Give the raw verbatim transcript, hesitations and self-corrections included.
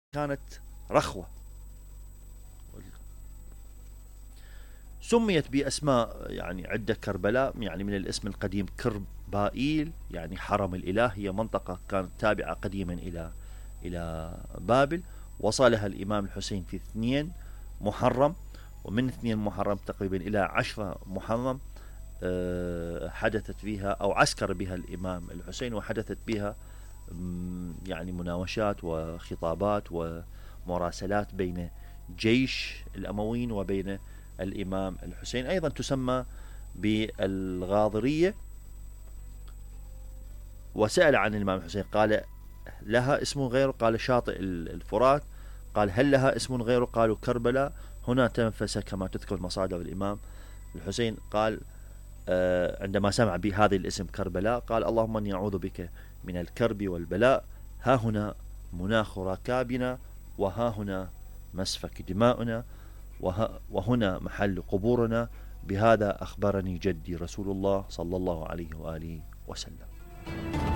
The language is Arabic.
كانت رخوة. سميت بأسماء يعني عدة كربلاء، يعني من الاسم القديم كربائيل يعني حرم الإله، هي منطقة كانت تابعة قديما إلى إلى بابل. وصلها الإمام الحسين في اثنين محرم، ومن اثنين محرم تقريبا إلى عشرة محرم حدثت فيها أو عسكر بها الإمام الحسين، وحدثت بها يعني مناوشات وخطابات ومراسلات بين جيش الأمويين وبين الإمام الحسين. أيضا تسمى بالغاضرية. وسأل عن الإمام الحسين قال لها اسم غيره، قال شاطئ الفرات. قال هل لها اسم غيره؟ قالوا كربلاء. هنا تنفس كما تذكر مصادر الإمام الحسين. قال عندما سمع بهذا الاسم كربلاء قال اللهم اني اعوذ بك من الكرب والبلاء، ها هنا مناخ ركابنا، وها هنا مسفك دماؤنا، وهنا محل قبورنا، بهذا أخبرني جدي رسول الله صلى الله عليه وآله وسلم.